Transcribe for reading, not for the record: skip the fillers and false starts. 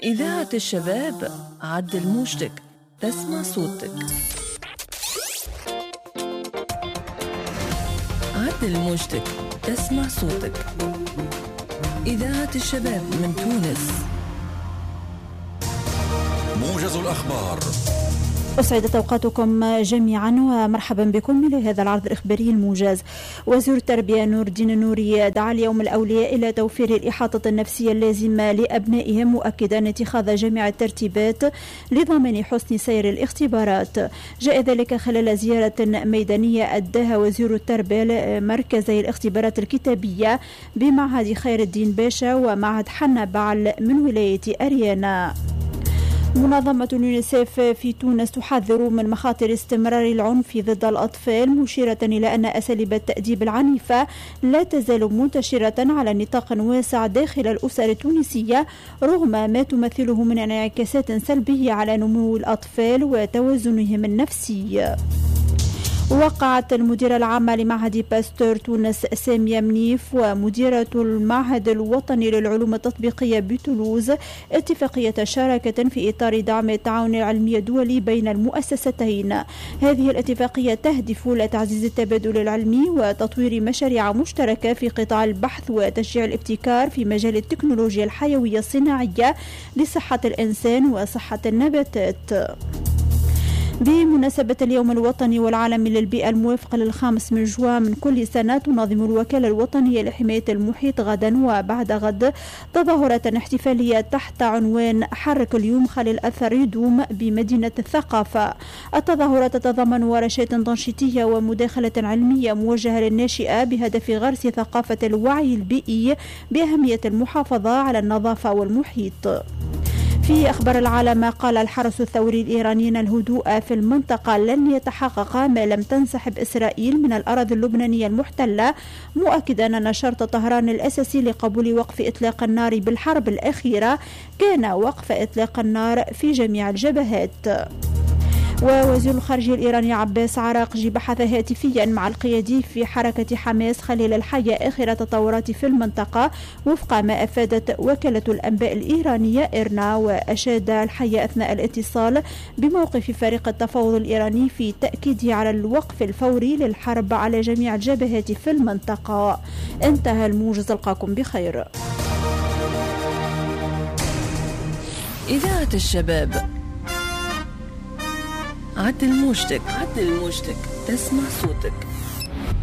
إذاعة الشباب عدل موجتك تسمع صوتك. عدل موجتك تسمع صوتك. إذاعة الشباب من تونس. موجز الأخبار. أسعدت أوقاتكم جميعا ومرحبا بكم إلى هذا العرض الإخباري الموجز. وزير التربية نور الدين النوري دعا اليوم الأولياء إلى توفير الإحاطة النفسية اللازمة لأبنائهم، مؤكدا اتخاذ جميع الترتيبات لضمان حسن سير الاختبارات. جاء ذلك خلال زيارة ميدانية أداها وزير التربية لمركزي الاختبارات الكتابية بمعهد خير الدين باشا ومعهد حنا بعل من ولاية أريانا. منظمة اليونيسيف في تونس تحذر من مخاطر استمرار العنف ضد الأطفال، مشيرة إلى أن أساليب التأديب العنيفة لا تزال منتشرة على نطاق واسع داخل الأسر التونسية، رغم ما تمثله من انعكاسات سلبية على نمو الأطفال وتوازنهم النفسي. وقعت المديرة العامة لمعهد باستور تونس سامية منيف ومديرة المعهد الوطني للعلوم التطبيقية بتولوز اتفاقية شراكة في إطار دعم التعاون العلمي الدولي بين المؤسستين. هذه الاتفاقية تهدف لتعزيز التبادل العلمي وتطوير مشاريع مشتركة في قطاع البحث وتشجيع الابتكار في مجال التكنولوجيا الحيوية الصناعية لصحة الإنسان وصحة النباتات. بمناسبة اليوم الوطني والعالمي للبيئة الموافق ل5 من جوان من كل سنة، تنظم الوكالة الوطنية لحماية المحيط غدا وبعد غد تظاهرة احتفالية تحت عنوان حرك اليوم خلي الأثر يدوم بمدينة الثقافة. التظاهرة تتضمن ورشات تنشيطية ومداخلة علمية موجهة للناشئة بهدف غرس ثقافة الوعي البيئي بأهمية المحافظة على النظافة والمحيط. في أخبار العالم، قال الحرس الثوري الإيراني الهدوء في المنطقة لن يتحقق ما لم تنسحب إسرائيل من الأراضي اللبنانية المحتلة، مؤكدا أن شرط طهران الأساسي لقبول وقف إطلاق النار بالحرب الأخيرة كان وقف إطلاق النار في جميع الجبهات. ووزير الخارجية الإيراني عباس عراقجي بحث هاتفيا مع القيادي في حركة حماس خلال الحياة آخر تطورات في المنطقة وفق ما أفادت وكالة الأنباء الإيرانية إيرنا، وأشاد الحياة أثناء الاتصال بموقف فريق التفاوض الإيراني في تأكيده على الوقف الفوري للحرب على جميع الجبهات في المنطقة. انتهى الموجز، ألقاكم بخير. إذاعة الشباب عدل موجتك تسمع صوتك.